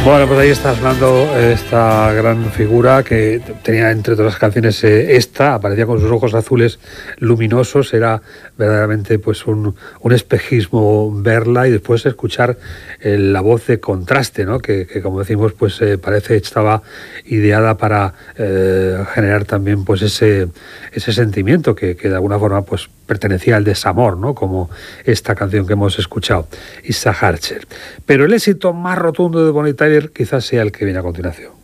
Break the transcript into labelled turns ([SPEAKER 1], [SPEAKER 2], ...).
[SPEAKER 1] Bueno, pues ahí está sonando esta gran figura que tenía, entre todas las canciones, aparecía con sus ojos azules luminosos. Era verdaderamente pues un espejismo verla y después escuchar la voz de contraste, ¿no? Que como decimos, pues parece estaba ideada para generar también pues ese sentimiento que de alguna forma pues pertenecía al desamor, ¿no? Como esta canción que hemos escuchado, Issa Archer. Pero el éxito más rotundo de Bonnie Tyler quizás sea el que viene a continuación.